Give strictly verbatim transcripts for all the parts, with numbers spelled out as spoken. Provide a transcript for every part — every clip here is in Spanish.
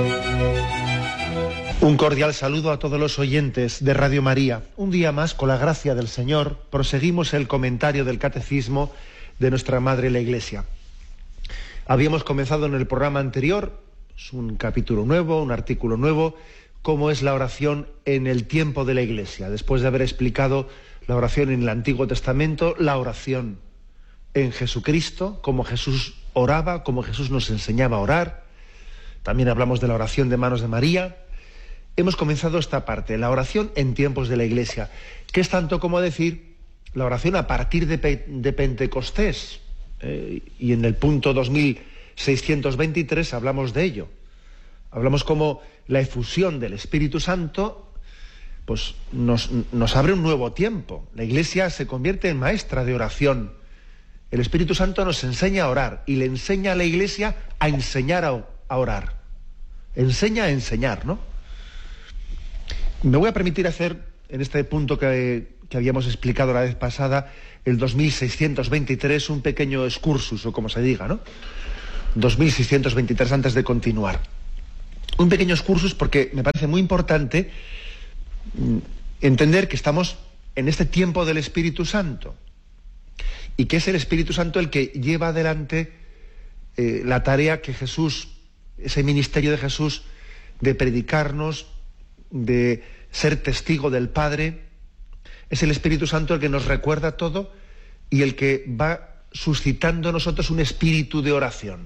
Un cordial saludo a todos los oyentes de Radio María. Un día más, con la gracia del Señor, proseguimos el comentario del Catecismo de nuestra Madre la Iglesia. Habíamos comenzado en el programa anterior, es un capítulo nuevo, un artículo nuevo, cómo es la oración en el tiempo de la Iglesia. Después de haber explicado la oración en el Antiguo Testamento, la oración en Jesucristo, cómo Jesús oraba, cómo Jesús nos enseñaba a orar. También hablamos de la oración de manos de María. Hemos comenzado esta parte, la oración en tiempos de la Iglesia, que es tanto como decir la oración a partir de, Pe- de Pentecostés. Eh, y en el punto dos mil seiscientos veintitrés hablamos de ello. Hablamos como la efusión del Espíritu Santo pues, nos, nos abre un nuevo tiempo. La Iglesia se convierte en maestra de oración. El Espíritu Santo nos enseña a orar y le enseña a la Iglesia a enseñar a, a orar. Enseña a enseñar, ¿no? Me voy a permitir hacer, en este punto que, que habíamos explicado la vez pasada, el dos mil seiscientos veintitrés, un pequeño excursus, o como se diga, ¿no? dos mil seiscientos veintitrés, antes de continuar. Un pequeño excursus porque me parece muy importante entender que estamos en este tiempo del Espíritu Santo y que es el Espíritu Santo el que lleva adelante eh, la tarea que Jesús, ese ministerio de Jesús, de predicarnos, de ser testigo del Padre. Es el Espíritu Santo el que nos recuerda todo y el que va suscitando en nosotros un espíritu de oración.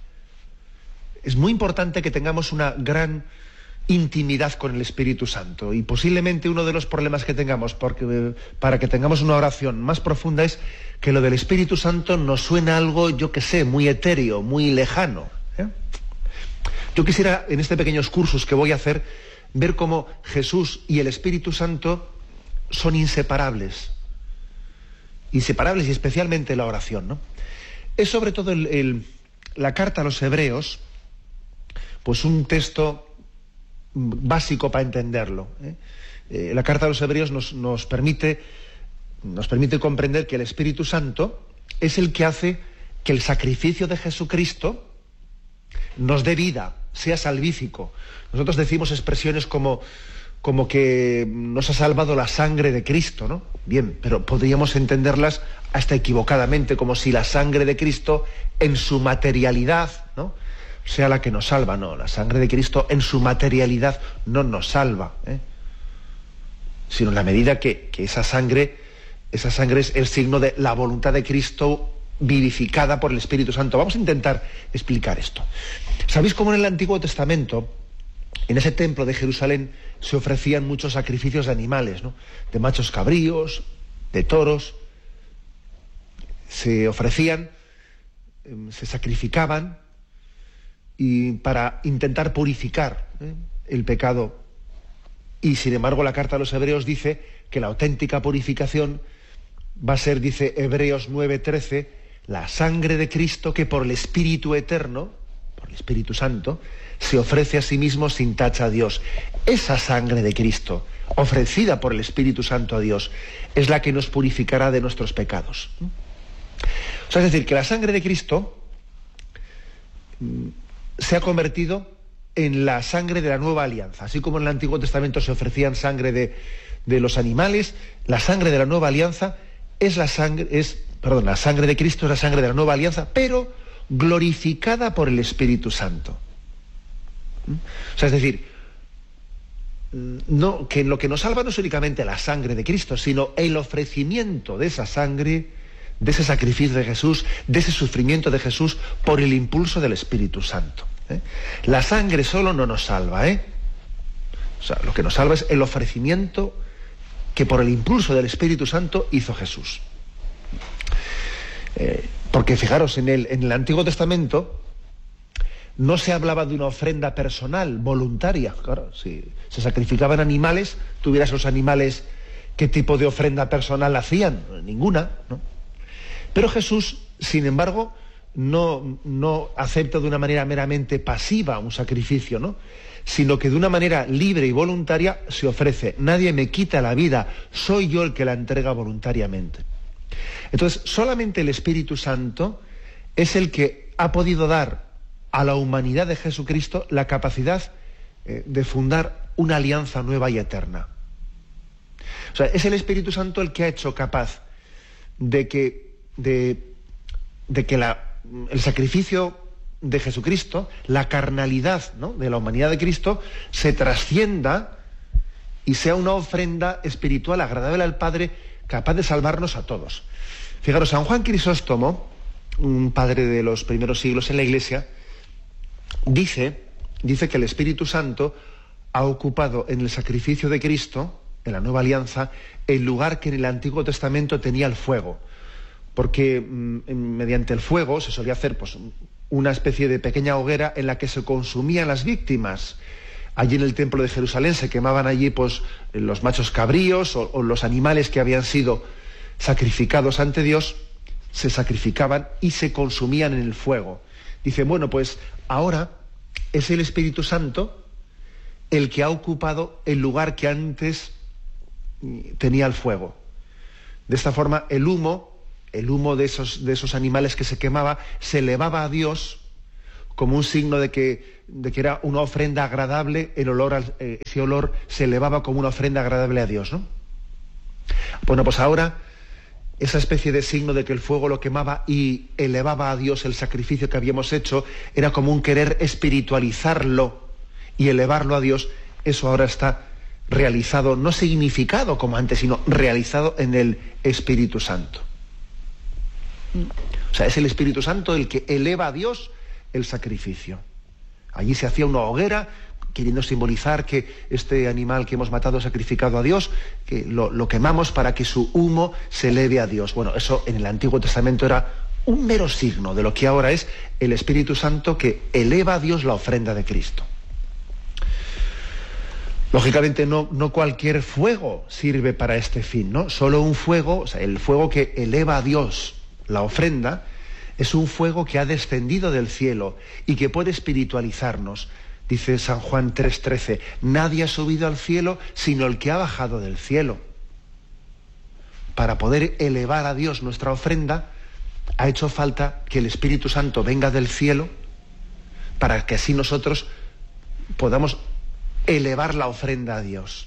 Es muy importante que tengamos una gran intimidad con el Espíritu Santo, y posiblemente uno de los problemas que tengamos porque, para que tengamos una oración más profunda es que lo del Espíritu Santo nos suena algo, yo que sé, muy etéreo, muy lejano, ¿eh? Yo quisiera, en este pequeño excursus que voy a hacer, ver cómo Jesús y el Espíritu Santo son inseparables. Inseparables, y especialmente la oración, ¿no? Es sobre todo el, el, la carta a los Hebreos, pues un texto básico para entenderlo, ¿eh? Eh, la carta a los Hebreos nos, nos, permite, nos permite comprender que el Espíritu Santo es el que hace que el sacrificio de Jesucristo nos dé vida, sea salvífico. Nosotros decimos expresiones como, como que nos ha salvado la sangre de Cristo, ¿no? Bien, pero podríamos entenderlas hasta equivocadamente, como si la sangre de Cristo en su materialidad, ¿no?, sea la que nos salva. No, la sangre de Cristo en su materialidad no nos salva, ¿eh? Sino en la medida que, que esa sangre, esa sangre es el signo de la voluntad de Cristo vivificada por el Espíritu Santo. Vamos a intentar explicar esto. ¿Sabéis cómo en el Antiguo Testamento, en ese templo de Jerusalén, se ofrecían muchos sacrificios de animales, ¿no?, de machos cabríos, de toros? Se ofrecían, se sacrificaban, y para intentar purificar, ¿eh?, el pecado. Y sin embargo la carta a los Hebreos dice que la auténtica purificación va a ser, dice Hebreos nueve trece, la sangre de Cristo que por el Espíritu eterno, por el Espíritu Santo, se ofrece a sí mismo sin tacha a Dios. Esa sangre de Cristo, ofrecida por el Espíritu Santo a Dios, es la que nos purificará de nuestros pecados. O sea, es decir, que la sangre de Cristo se ha convertido en la sangre de la nueva alianza. Así como en el Antiguo Testamento se ofrecían sangre de, de los animales, la sangre de la nueva alianza es la sangre, es, perdón, la sangre de Cristo es la sangre de la nueva alianza, pero glorificada por el Espíritu Santo. ¿Mm? O sea, es decir, no, que lo que nos salva no es únicamente la sangre de Cristo, sino el ofrecimiento de esa sangre, de ese sacrificio de Jesús, de ese sufrimiento de Jesús por el impulso del Espíritu Santo, ¿eh? La sangre solo no nos salva, ¿eh? O sea, lo que nos salva es el ofrecimiento que por el impulso del Espíritu Santo hizo Jesús. Eh, porque fijaros, en el, en el Antiguo Testamento no se hablaba de una ofrenda personal, voluntaria. Claro, si se sacrificaban animales, tuvieras los animales, ¿qué tipo de ofrenda personal hacían? Ninguna, ¿no? Pero Jesús, sin embargo, no, no acepta de una manera meramente pasiva un sacrificio, ¿no?, sino que de una manera libre y voluntaria se ofrece. Nadie me quita la vida, soy yo el que la entrega voluntariamente. Entonces, solamente el Espíritu Santo es el que ha podido dar a la humanidad de Jesucristo la capacidad eh, de fundar una alianza nueva y eterna. O sea, es el Espíritu Santo el que ha hecho capaz de que, de, de que la, el sacrificio de Jesucristo, la carnalidad, ¿no?, de la humanidad de Cristo, se trascienda y sea una ofrenda espiritual agradable al Padre, capaz de salvarnos a todos. Fijaros, San Juan Crisóstomo, un padre de los primeros siglos en la Iglesia, dice, dice que el Espíritu Santo ha ocupado en el sacrificio de Cristo, en la nueva alianza, el lugar que en el Antiguo Testamento tenía el fuego. Porque mm, mediante el fuego se solía hacer pues, una especie de pequeña hoguera en la que se consumían las víctimas. Allí en el templo de Jerusalén se quemaban allí pues, los machos cabríos o, o los animales que habían sido sacrificados ante Dios, se sacrificaban y se consumían en el fuego. Dice, bueno, pues ahora es el Espíritu Santo el que ha ocupado el lugar que antes tenía el fuego. De esta forma, el humo, el humo de esos, de esos animales que se quemaba, se elevaba a Dios como un signo de que, de que era una ofrenda agradable, el olor, al, eh, ese olor se elevaba como una ofrenda agradable a Dios, ¿no? Bueno, pues ahora, esa especie de signo de que el fuego lo quemaba y elevaba a Dios el sacrificio que habíamos hecho, era como un querer espiritualizarlo y elevarlo a Dios. Eso ahora está realizado, no significado como antes, sino realizado en el Espíritu Santo. O sea, es el Espíritu Santo el que eleva a Dios el sacrificio. Allí se hacía una hoguera, queriendo simbolizar que este animal que hemos matado, sacrificado a Dios, que lo, lo quemamos para que su humo se eleve a Dios. Bueno, eso en el Antiguo Testamento era un mero signo de lo que ahora es el Espíritu Santo que eleva a Dios la ofrenda de Cristo. Lógicamente no, no cualquier fuego sirve para este fin, ¿no? Solo un fuego, o sea, el fuego que eleva a Dios la ofrenda, es un fuego que ha descendido del cielo y que puede espiritualizarnos. Dice San Juan tres trece, nadie ha subido al cielo sino el que ha bajado del cielo. Para poder elevar a Dios nuestra ofrenda, ha hecho falta que el Espíritu Santo venga del cielo para que así nosotros podamos elevar la ofrenda a Dios.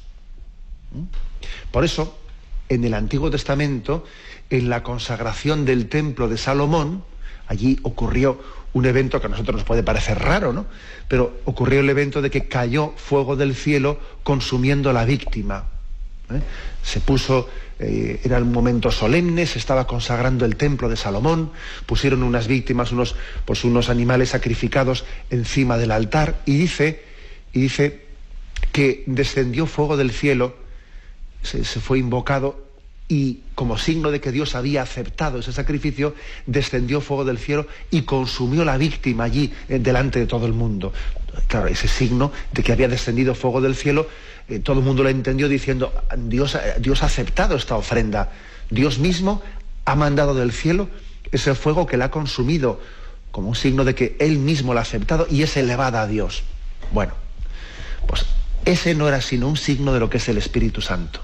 Por eso, en el Antiguo Testamento, en la consagración del templo de Salomón, allí ocurrió un evento que a nosotros nos puede parecer raro, ¿no? Pero ocurrió el evento de que cayó fuego del cielo consumiendo la víctima. ¿eh? Se puso, eh, era un momento solemne, se estaba consagrando el templo de Salomón, pusieron unas víctimas, unos, pues unos animales sacrificados encima del altar, y dice, y dice que descendió fuego del cielo, se, se fue invocado, y como signo de que Dios había aceptado ese sacrificio, descendió fuego del cielo y consumió la víctima allí eh, delante de todo el mundo. Claro, ese signo de que había descendido fuego del cielo, eh, todo el mundo lo entendió diciendo, Dios, Dios ha aceptado esta ofrenda. Dios mismo ha mandado del cielo ese fuego que la ha consumido, como un signo de que Él mismo la ha aceptado y es elevada a Dios. Bueno, pues ese no era sino un signo de lo que es el Espíritu Santo.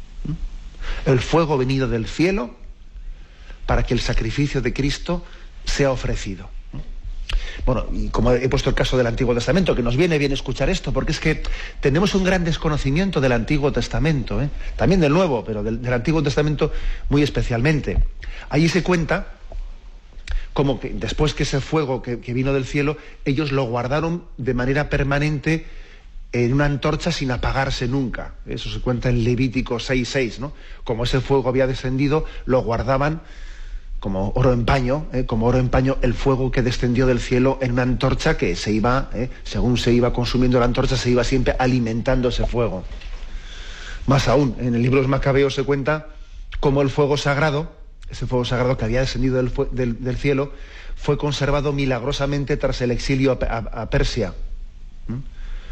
El fuego venido del cielo para que el sacrificio de Cristo sea ofrecido. Bueno, y como he puesto el caso del Antiguo Testamento, que nos viene bien escuchar esto, porque es que tenemos un gran desconocimiento del Antiguo Testamento, ¿eh? También del Nuevo, pero del, del Antiguo Testamento muy especialmente. Allí se cuenta como que después que ese fuego que, que vino del cielo, ellos lo guardaron de manera permanente en una antorcha sin apagarse nunca. Eso se cuenta en Levítico seis seis, ¿no? Como ese fuego había descendido, lo guardaban como oro en paño, ¿eh? como oro en paño, el fuego que descendió del cielo en una antorcha que se iba, ¿eh? según se iba consumiendo la antorcha, se iba siempre alimentando ese fuego. Más aún, en el libro de los Macabeos se cuenta cómo el fuego sagrado, ese fuego sagrado que había descendido del, del, del cielo, fue conservado milagrosamente tras el exilio a, a, a Persia. ¿Mm?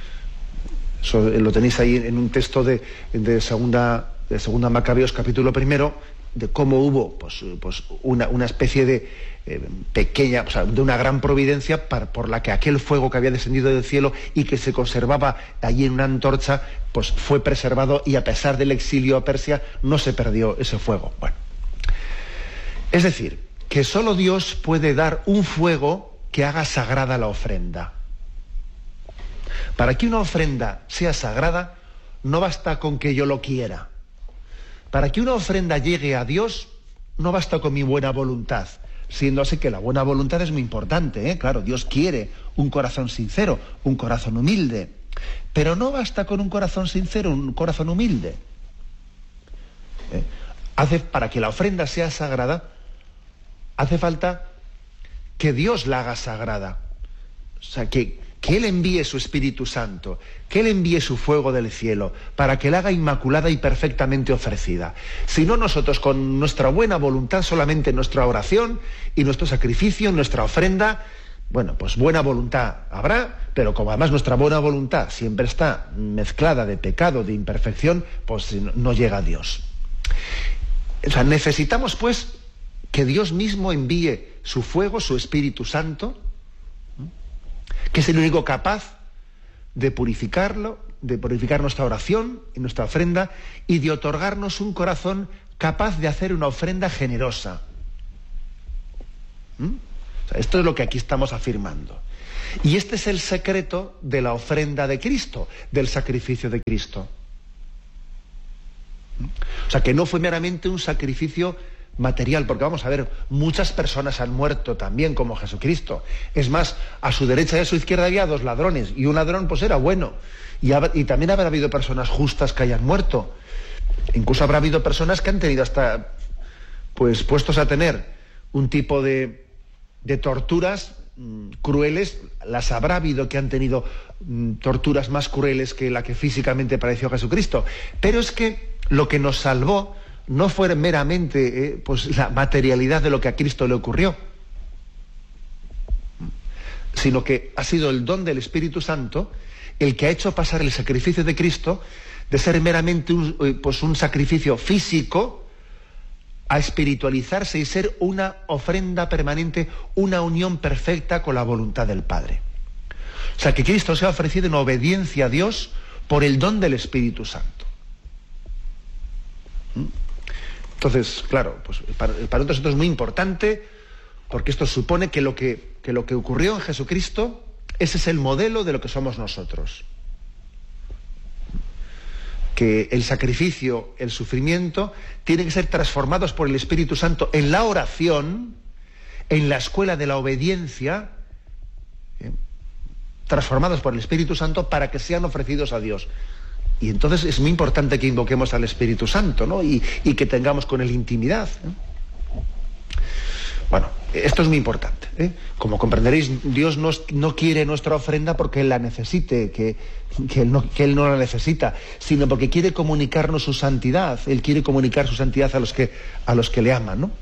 Eso lo tenéis ahí en un texto de, de, segunda, de segunda Macabeos, capítulo primero, de cómo hubo pues, pues una, una especie de eh, pequeña, o sea, de una gran providencia para, por la que aquel fuego que había descendido del cielo y que se conservaba allí en una antorcha, pues fue preservado y a pesar del exilio a Persia no se perdió ese fuego. Bueno, es decir, que solo Dios puede dar un fuego que haga sagrada la ofrenda. Para que una ofrenda sea sagrada, no basta con que yo lo quiera. Para que una ofrenda llegue a Dios, no basta con mi buena voluntad. Siendo así que la buena voluntad es muy importante, ¿eh? Claro, Dios quiere un corazón sincero, un corazón humilde. Pero no basta con un corazón sincero, un corazón humilde. ¿Eh? Hace, para que la ofrenda sea sagrada, hace falta que Dios la haga sagrada. O sea, que, que Él envíe su Espíritu Santo, que Él envíe su fuego del cielo, para que la haga inmaculada y perfectamente ofrecida. Si no, nosotros con nuestra buena voluntad, solamente nuestra oración y nuestro sacrificio, nuestra ofrenda, bueno, pues buena voluntad habrá, pero como además nuestra buena voluntad siempre está mezclada de pecado, de imperfección, pues no llega a Dios. O sea, necesitamos pues que Dios mismo envíe su fuego, su Espíritu Santo, que es el único capaz de purificarlo, de purificar nuestra oración y nuestra ofrenda, y de otorgarnos un corazón capaz de hacer una ofrenda generosa. ¿Mm? O sea, esto es lo que aquí estamos afirmando. Y este es el secreto de la ofrenda de Cristo, del sacrificio de Cristo. ¿Mm? O sea, que no fue meramente un sacrificio material, porque vamos a ver, muchas personas han muerto también como Jesucristo. Es más, a su derecha y a su izquierda había dos ladrones, y un ladrón pues era bueno, y, ha, y también habrá habido personas justas que hayan muerto. Incluso habrá habido personas que han tenido hasta, pues puestos a tener un tipo de, de torturas mmm, crueles, las habrá habido que han tenido mmm, torturas más crueles que la que físicamente padeció Jesucristo. Pero es que lo que nos salvó no fue meramente eh, pues la materialidad de lo que a Cristo le ocurrió, sino que ha sido el don del Espíritu Santo el que ha hecho pasar el sacrificio de Cristo de ser meramente un, eh, pues un sacrificio físico a espiritualizarse y ser una ofrenda permanente, una unión perfecta con la voluntad del Padre. O sea, que Cristo se ha ofrecido en obediencia a Dios por el don del Espíritu Santo. ¿Mm? Entonces, claro, pues para, para nosotros es muy importante, porque esto supone que lo que, que lo que ocurrió en Jesucristo, ese es el modelo de lo que somos nosotros. Que el sacrificio, el sufrimiento, tienen que ser transformados por el Espíritu Santo en la oración, en la escuela de la obediencia, ¿eh? transformados por el Espíritu Santo para que sean ofrecidos a Dios. Y entonces es muy importante que invoquemos al Espíritu Santo, ¿no? Y, y que tengamos con él intimidad, ¿eh? Bueno, esto es muy importante, ¿eh? Como comprenderéis, Dios no, no quiere nuestra ofrenda porque Él la necesite, que, que, él no, que Él no la necesita, sino porque quiere comunicarnos su santidad. Él quiere comunicar su santidad a los que, a los que le aman, ¿no?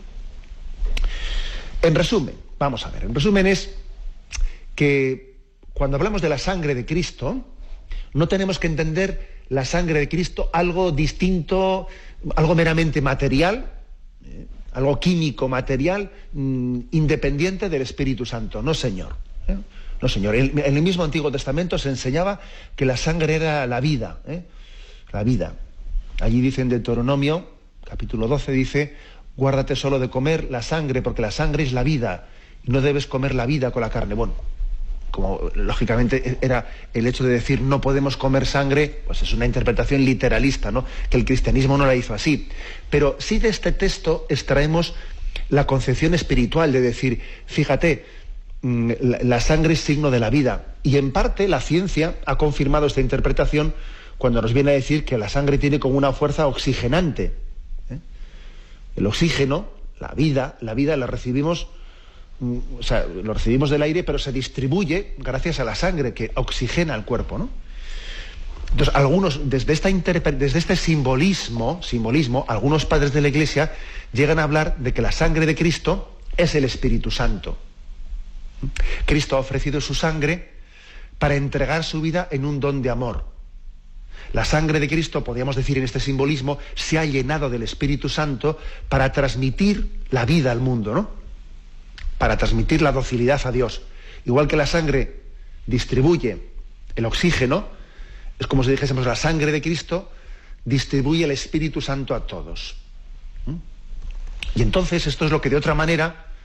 En resumen, vamos a ver, en resumen es que cuando hablamos de la sangre de Cristo, no tenemos que entender la sangre de Cristo algo distinto, algo meramente material, ¿eh? algo químico, material, mmm, independiente del Espíritu Santo. No, señor. ¿eh? No, señor. En, en el mismo Antiguo Testamento se enseñaba que la sangre era la vida. ¿eh? La vida. Allí dice en Deuteronomio, capítulo doce, dice, guárdate solo de comer la sangre, porque la sangre es la vida, y no debes comer la vida con la carne. Bueno, como lógicamente era el hecho de decir no podemos comer sangre, pues es una interpretación literalista, ¿no? Que el cristianismo no la hizo así. Pero sí de este texto extraemos la concepción espiritual de decir, fíjate, la, la sangre es signo de la vida. Y en parte la ciencia ha confirmado esta interpretación cuando nos viene a decir que la sangre tiene como una fuerza oxigenante. ¿eh? El oxígeno, la vida, la vida la recibimos. O sea, lo recibimos del aire, pero se distribuye gracias a la sangre que oxigena el cuerpo, ¿no? Entonces, algunos, desde, esta interpre- desde este simbolismo, simbolismo, algunos padres de la Iglesia llegan a hablar de que la sangre de Cristo es el Espíritu Santo. Cristo ha ofrecido su sangre para entregar su vida en un don de amor. La sangre de Cristo, podríamos decir en este simbolismo, se ha llenado del Espíritu Santo para transmitir la vida al mundo, ¿no? Para transmitir la docilidad a Dios. Igual que la sangre distribuye el oxígeno, es como si dijésemos la sangre de Cristo distribuye el Espíritu Santo a todos. ¿Mm? Y entonces esto es lo que de otra manera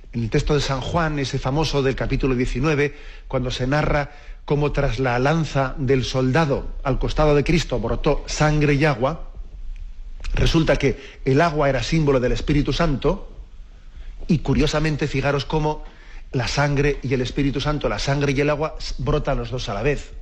en el texto de San Juan, ese famoso del capítulo diecinueve, cuando se narra cómo tras la lanza del soldado al costado de Cristo brotó sangre y agua, resulta que el agua era símbolo del Espíritu Santo, y curiosamente fijaros cómo la sangre y el Espíritu Santo, la sangre y el agua brotan los dos a la vez.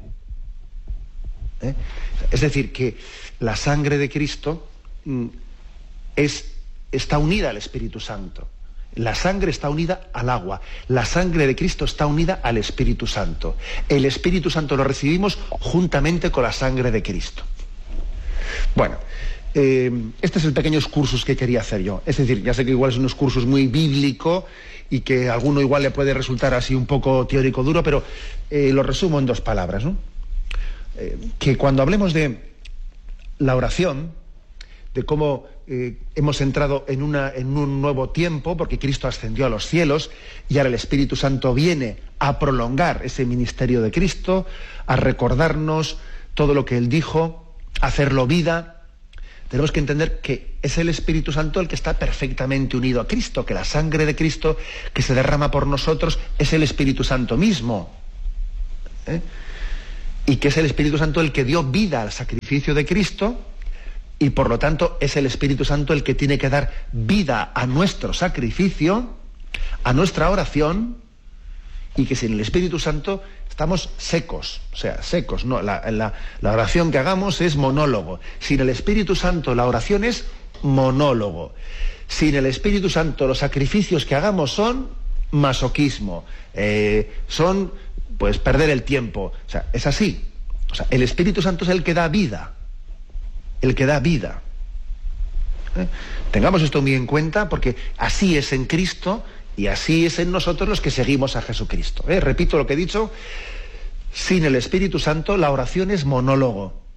¿Eh? Es decir, que la sangre de Cristo mm, es, está unida al Espíritu Santo. La sangre está unida al agua. La sangre de Cristo está unida al Espíritu Santo. El Espíritu Santo lo recibimos juntamente con la sangre de Cristo. Bueno, eh, este es el pequeño excursus que quería hacer yo. Es decir, ya sé que igual es un excursus muy bíblico y que a alguno igual le puede resultar así un poco teórico duro, pero eh, lo resumo en dos palabras, ¿no? Eh, que cuando hablemos de la oración, de cómo eh, hemos entrado en, una, en un nuevo tiempo, porque Cristo ascendió a los cielos y ahora el Espíritu Santo viene a prolongar ese ministerio de Cristo, a recordarnos todo lo que Él dijo, a hacerlo vida. Tenemos que entender que es el Espíritu Santo el que está perfectamente unido a Cristo, que la sangre de Cristo que se derrama por nosotros es el Espíritu Santo mismo. ¿Eh? Y que es el Espíritu Santo el que dio vida al sacrificio de Cristo, y por lo tanto es el Espíritu Santo el que tiene que dar vida a nuestro sacrificio, a nuestra oración, y que sin el Espíritu Santo estamos secos, o sea, secos, no, la, la, la oración que hagamos es monólogo. Sin el Espíritu Santo la oración es monólogo. Sin el Espíritu Santo los sacrificios que hagamos son masoquismo, eh, son pues perder el tiempo. O sea, es así. O sea, el Espíritu Santo es el que da vida. El que da vida. ¿Eh? Tengamos esto muy en cuenta, porque así es en Cristo y así es en nosotros los que seguimos a Jesucristo. ¿Eh? Repito lo que he dicho, sin el Espíritu Santo la oración es monólogo.